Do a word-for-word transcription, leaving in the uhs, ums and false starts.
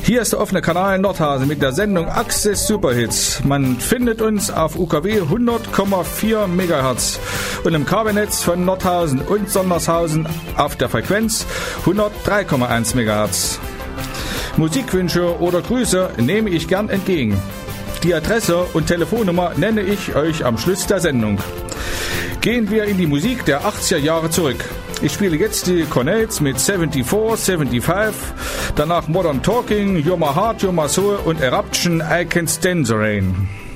Hier ist der offene Kanal Nordhase mit der Sendung Access Superhits. Man findet uns auf U K W hundert Komma vier Megahertz und im Kabelnetz von Nordhausen und Sondershausen auf der Frequenz hundertdrei Komma eins Megahertz. Musikwünsche oder Grüße nehme ich gern entgegen. Die Adresse und Telefonnummer nenne ich euch am Schluss der Sendung. Gehen wir in die Musik der achtziger Jahre zurück. Ich spiele jetzt die Cornells mit vierundsiebzig, fünfundsiebzig, danach Modern Talking, You're My Heart, You're My Soul und Eruption, I Can't Stand the Rain.